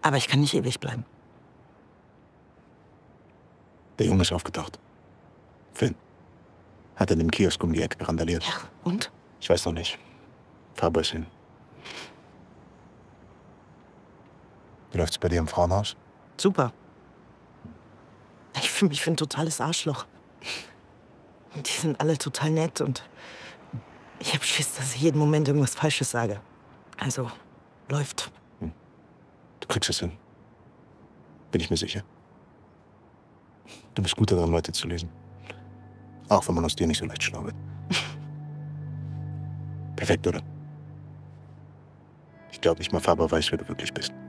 Aber ich kann nicht ewig bleiben. Der Junge ist aufgetaucht. Finn. Hat in dem Kiosk um die Ecke randaliert. Ja, und? Ich weiß noch nicht. Faber ist hin. Wie läuft's bei dir im Frauenhaus? Super. Ich fühle mich wie ein totales Arschloch. Und die sind alle total nett und ich hab Schiss, dass ich jeden Moment irgendwas Falsches sage. Also, läuft. Du kriegst es hin. Bin ich mir sicher. Du bist gut daran, Leute zu lesen. Auch wenn man aus dir nicht so leicht schlau wird. Perfekt, oder? Ich glaube nicht mal Faber weiß, wer du wirklich bist.